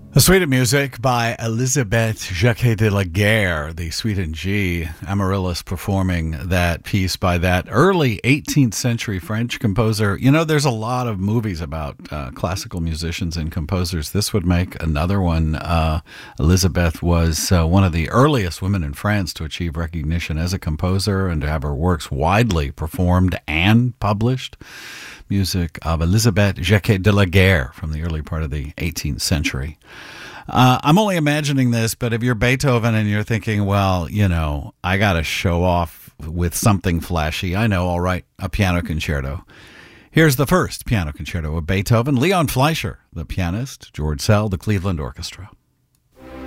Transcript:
The Suite of Music by Elisabeth Jacquet de la Guerre, the Suite in G. Amaryllis performing that piece by that early 18th century French composer. You know, there's a lot of movies about classical musicians and composers. This would make another one. Elisabeth was one of the earliest women in France to achieve recognition as a composer and to have her works widely performed and published. Music of Elisabeth Jacquet de la Guerre from the early part of the 18th century. I'm only imagining this, but if you're Beethoven and you're thinking, well, you know, I got to show off with something flashy, I know, all right, a piano concerto. Here's the first piano concerto of Beethoven. Leon Fleischer, the pianist, George Szell, the Cleveland Orchestra.